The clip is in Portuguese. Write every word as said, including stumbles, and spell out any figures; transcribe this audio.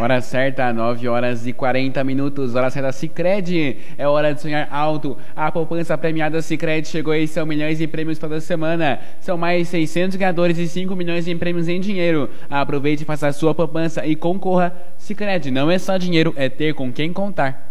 Hora certa, nove horas e quarenta minutos. Hora certa, Sicredi. É hora de sonhar alto. A poupança premiada Sicredi chegou e são milhões de prêmios toda semana. São mais seiscentos ganhadores e cinco milhões em prêmios em dinheiro. Aproveite e faça a sua poupança e concorra. Sicredi não é só dinheiro, é ter com quem contar.